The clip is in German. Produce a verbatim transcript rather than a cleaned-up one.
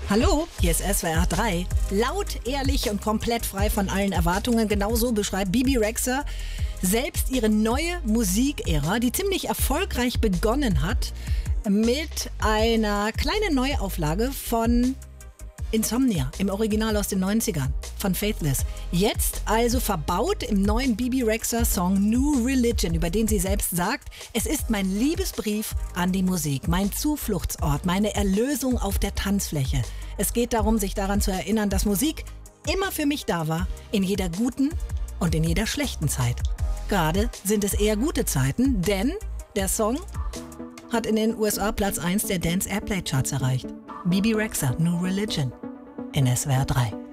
Hallo, hier ist S W R drei. Laut, ehrlich und komplett frei von allen Erwartungen. Genauso beschreibt Bebe Rexha selbst ihre neue Musikära, die ziemlich erfolgreich begonnen hat mit einer kleinen Neuauflage von Insomnia, im Original aus den neunzigern, von Faithless. Jetzt also verbaut im neuen Bebe Rexha Song New Religion, über den sie selbst sagt, es ist mein Liebesbrief an die Musik, mein Zufluchtsort, meine Erlösung auf der Tanzfläche. Es geht darum, sich daran zu erinnern, dass Musik immer für mich da war, in jeder guten und in jeder schlechten Zeit. Gerade sind es eher gute Zeiten, denn der Song hat in den U S A Platz eins der Dance Airplay Charts erreicht. Bebe Rexha, New Religion in S W R drei.